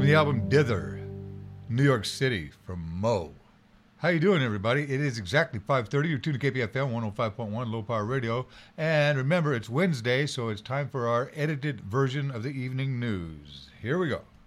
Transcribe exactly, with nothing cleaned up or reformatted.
the album Dither, New York City from Mo. How you doing, everybody? It is exactly five thirty. You're tuned to K P F M one oh five point one Low Power Radio. And remember, it's Wednesday, so it's time for our edited version of the evening news. Here we go.